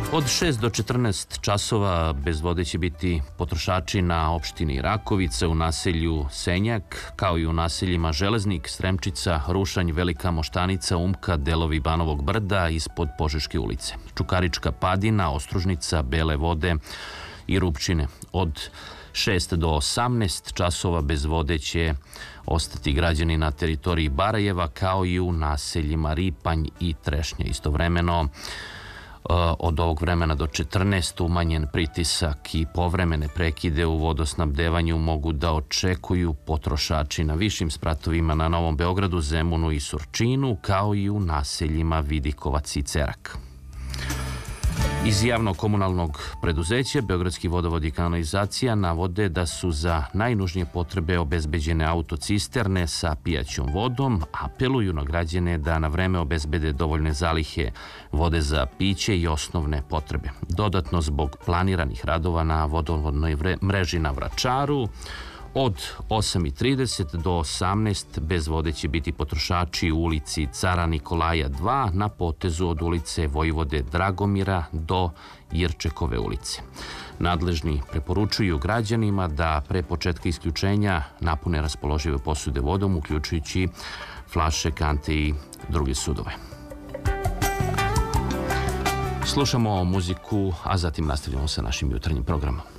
Od 6 do 14 časova bez vode će biti potrošači na opštini Rakovica, u naselju Senjak, kao i u naseljima Železnik, Sremčica, Rušanj, Velika Moštanica, Umka, delovi Banovog brda ispod Požeške ulice, Čukarička padina, Ostružnica, Bele vode i Rupčine. Od 6 do 18 časova bez vode će ostati građani na teritoriji Barajeva, kao i u naseljima Ripanj i Trešnje. Istovremeno, od ovog vremena do 14 umanjen pritisak i povremene prekide u vodosnabdevanju mogu da očekuju potrošači na višim spratovima na Novom Beogradu, Zemunu i Surčinu, kao i u naseljima Vidikovac i Cerak. Iz javnog komunalnog preduzeća Beogradski vodovod i kanalizacija navode da su za najnužnije potrebe obezbeđene autocisterne sa pijaćom vodom, apeluju na građane da na vreme obezbede dovoljne zalihe vode za piće i osnovne potrebe. Dodatno, zbog planiranih radova na vodovodnoj mreži na Vračaru, od 8:30 do 18 bez vode će biti potrošači u ulici Cara Nikolaja 2 na potezu od ulice Vojvode Dragomira do Jirčekove ulice. Nadležni preporučuju građanima da pre početka isključenja napune raspoložive posude vodom, uključujući flaše, kante i druge sudove. Slušamo muziku, a zatim nastavljamo sa našim jutarnjim programom.